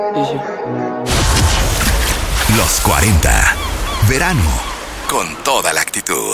Dice. Los 40. Verano. Con toda la actitud.